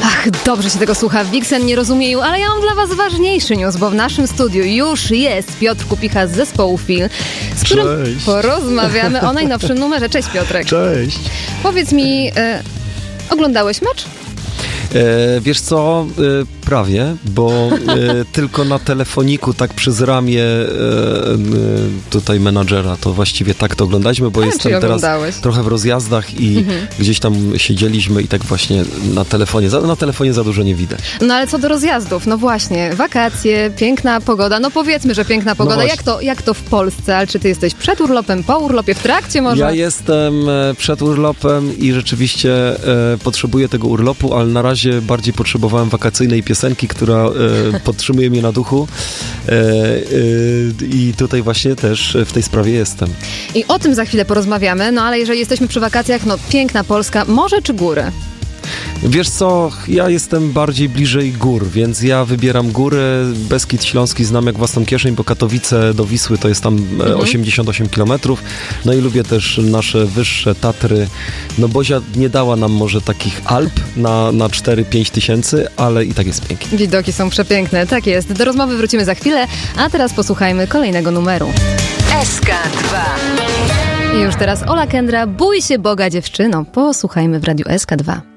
Ach, dobrze się tego słucha. Wixen nie rozumieją, ale ja mam dla was ważniejszy news, bo w naszym studiu już jest Piotr Kupicha z zespołu Feel, z którym porozmawiamy o najnowszym numerze. Cześć, Piotrek. Cześć. Powiedz mi, oglądałeś mecz? Wiesz co, prawie, bo tylko na telefoniku, tak przez ramię tutaj menadżera, to właściwie tak to oglądaliśmy, bo jestem teraz trochę w rozjazdach i gdzieś tam siedzieliśmy i tak właśnie na telefonie za dużo nie widać. No ale co do rozjazdów, no właśnie, wakacje, piękna pogoda, no powiedzmy, że piękna pogoda, jak to w Polsce, ale czy ty jesteś przed urlopem, po urlopie, w trakcie może? Ja jestem przed urlopem i rzeczywiście potrzebuję tego urlopu, ale na razie bardziej potrzebowałem wakacyjnej piosenki, która podtrzymuje mnie na duchu i tutaj właśnie też w tej sprawie jestem. I o tym za chwilę porozmawiamy, no ale jeżeli jesteśmy przy wakacjach, no piękna Polska, morze czy góry? Wiesz co, ja jestem bardziej bliżej gór, więc ja wybieram góry. Beskid Śląski znam jak własną kieszeń, bo Katowice do Wisły to jest tam 88 km. No i lubię też nasze wyższe Tatry. No Bozia nie dała nam może takich Alp na 4-5 tysięcy, ale i tak jest pięknie. Widoki są przepiękne, tak jest. Do rozmowy wrócimy za chwilę, a teraz posłuchajmy kolejnego numeru. SK2. I już teraz Ola Kendra, Bój się Boga dziewczyno. Posłuchajmy w Radiu SK2.